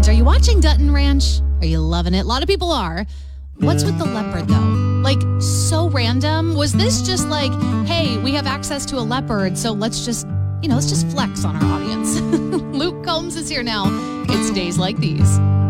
Are you watching Dutton Ranch? Are you loving it? A lot of people are. What's with the leopard, though? Like, so random. Was this just like, hey, we have access to a leopard, so let's just flex on our audience. Luke Combs is here now. It's Days Like These.